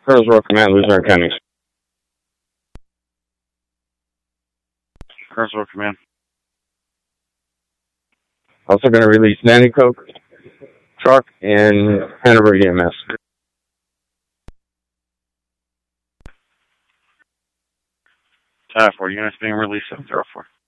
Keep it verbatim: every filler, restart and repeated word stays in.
Carswell Command, Luzerne County. Carswell Command. Also going to release Nanny Coke, truck, and Hanover E M S. Time for units being released seven zero four.